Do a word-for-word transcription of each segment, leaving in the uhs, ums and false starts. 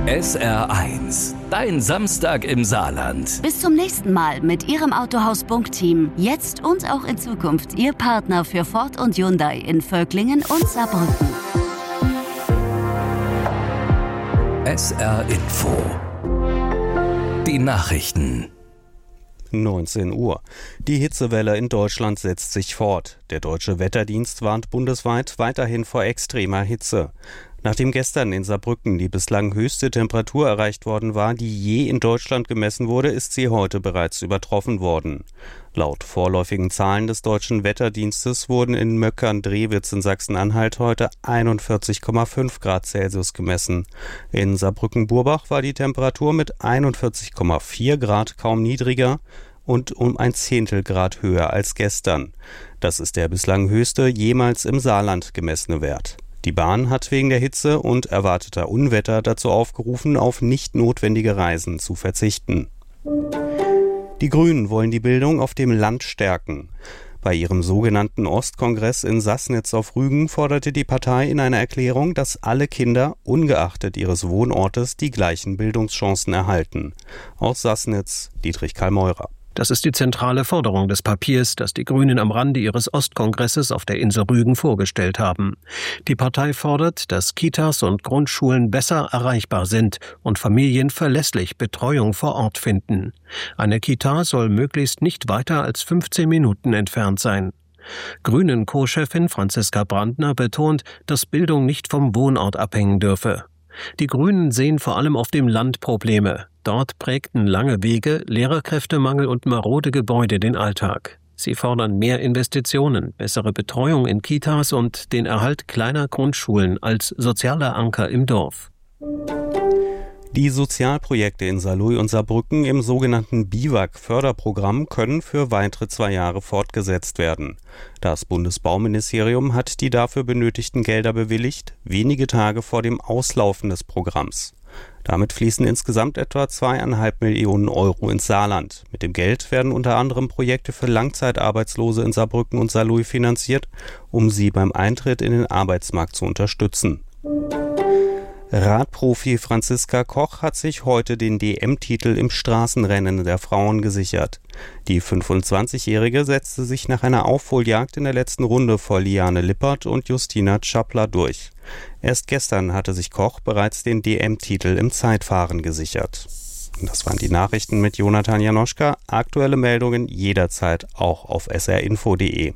S R eins, dein Samstag im Saarland. Bis zum nächsten Mal mit Ihrem Autohaus-Bunk-Team. Jetzt und auch in Zukunft Ihr Partner für Ford und Hyundai in Völklingen und Saarbrücken. S R Info. Die Nachrichten. neunzehn Uhr. Die Hitzewelle in Deutschland setzt sich fort. Der Deutsche Wetterdienst warnt bundesweit weiterhin vor extremer Hitze. Nachdem gestern in Saarbrücken die bislang höchste Temperatur erreicht worden war, die je in Deutschland gemessen wurde, ist sie heute bereits übertroffen worden. Laut vorläufigen Zahlen des Deutschen Wetterdienstes wurden in Möckern-Drewitz in Sachsen-Anhalt heute einundvierzig Komma fünf Grad Celsius gemessen. In Saarbrücken-Burbach war die Temperatur mit einundvierzig Komma vier Grad kaum niedriger und um ein Zehntel Grad höher als gestern. Das ist der bislang höchste jemals im Saarland gemessene Wert. Die Bahn hat wegen der Hitze und erwarteter Unwetter dazu aufgerufen, auf nicht notwendige Reisen zu verzichten. Die Grünen wollen die Bildung auf dem Land stärken. Bei ihrem sogenannten Ostkongress in Sassnitz auf Rügen forderte die Partei in einer Erklärung, dass alle Kinder, ungeachtet ihres Wohnortes, die gleichen Bildungschancen erhalten. Aus Sassnitz, Dietrich Karl-Meurer. Das ist die zentrale Forderung des Papiers, das die Grünen am Rande ihres Ostkongresses auf der Insel Rügen vorgestellt haben. Die Partei fordert, dass Kitas und Grundschulen besser erreichbar sind und Familien verlässlich Betreuung vor Ort finden. Eine Kita soll möglichst nicht weiter als fünfzehn Minuten entfernt sein. Grünen-Co-Chefin Franziska Brandner betont, dass Bildung nicht vom Wohnort abhängen dürfe. Die Grünen sehen vor allem auf dem Land Probleme. Dort prägten lange Wege, Lehrerkräftemangel und marode Gebäude den Alltag. Sie fordern mehr Investitionen, bessere Betreuung in Kitas und den Erhalt kleiner Grundschulen als sozialer Anker im Dorf. Die Sozialprojekte in Saarlouis und Saarbrücken im sogenannten BIWAG-Förderprogramm können für weitere zwei Jahre fortgesetzt werden. Das Bundesbauministerium hat die dafür benötigten Gelder bewilligt, wenige Tage vor dem Auslaufen des Programms. Damit fließen insgesamt etwa zweieinhalb Millionen Euro ins Saarland. Mit dem Geld werden unter anderem Projekte für Langzeitarbeitslose in Saarbrücken und Saarlouis finanziert, um sie beim Eintritt in den Arbeitsmarkt zu unterstützen. Radprofi Franziska Koch hat sich heute den D M-Titel im Straßenrennen der Frauen gesichert. Die fünfundzwanzigjährige setzte sich nach einer Aufholjagd in der letzten Runde vor Liane Lippert und Justina Czapla durch. Erst gestern hatte sich Koch bereits den D M-Titel im Zeitfahren gesichert. Das waren die Nachrichten mit Jonathan Janoschka. Aktuelle Meldungen jederzeit auch auf s r info punkt d e.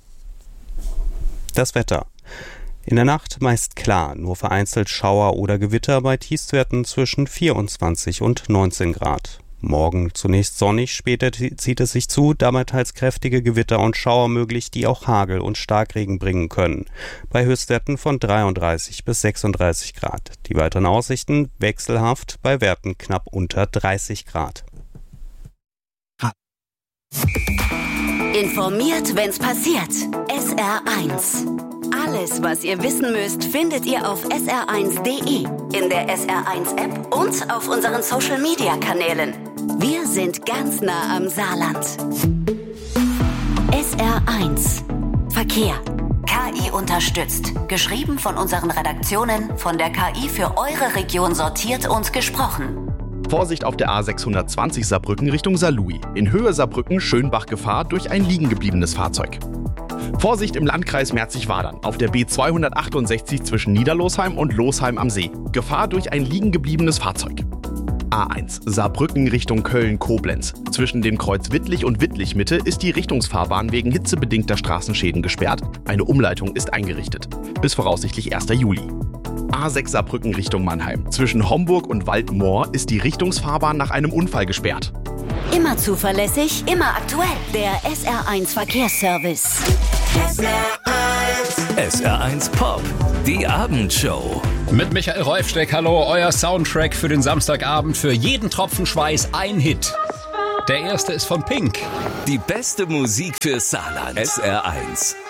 Das Wetter. In der Nacht meist klar, nur vereinzelt Schauer oder Gewitter bei Tiefstwerten zwischen vierundzwanzig und neunzehn Grad. Morgen zunächst sonnig, später zieht es sich zu, dabei teils kräftige Gewitter und Schauer möglich, die auch Hagel und Starkregen bringen können. Bei Höchstwerten von dreiunddreißig bis sechsunddreißig Grad. Die weiteren Aussichten wechselhaft, bei Werten knapp unter dreißig Grad. Informiert, wenn's passiert. S R eins. Alles, was ihr wissen müsst, findet ihr auf s r eins punkt d e, in der S R eins App und auf unseren Social-Media-Kanälen. Wir sind ganz nah am Saarland. S R eins. Verkehr. K I unterstützt. Geschrieben von unseren Redaktionen, von der K I für eure Region sortiert und gesprochen. Vorsicht auf der A sechshundertzwanzig Saarbrücken Richtung Saarlouis. In Höhe Saarbrücken Schönbach Gefahr durch ein liegengebliebenes Fahrzeug. Vorsicht im Landkreis Merzig-Wadern auf der B zweihundertachtundsechzig zwischen Niederlosheim und Losheim am See. Gefahr durch ein liegengebliebenes Fahrzeug. A eins Saarbrücken Richtung Köln-Koblenz. Zwischen dem Kreuz Wittlich und Wittlich-Mitte ist die Richtungsfahrbahn wegen hitzebedingter Straßenschäden gesperrt. Eine Umleitung ist eingerichtet. Bis voraussichtlich erster Juli. A sechs Saarbrücken Richtung Mannheim. Zwischen Homburg und Waldmoor ist die Richtungsfahrbahn nach einem Unfall gesperrt. Immer zuverlässig, immer aktuell. Der S R eins Verkehrsservice. S R eins. S R eins Pop. Die Abendshow. Mit Michael Rolfsteck, hallo, euer Soundtrack für den Samstagabend. Für jeden Tropfen Schweiß ein Hit. Der erste ist von Pink. Die beste Musik für Saarland. S R eins.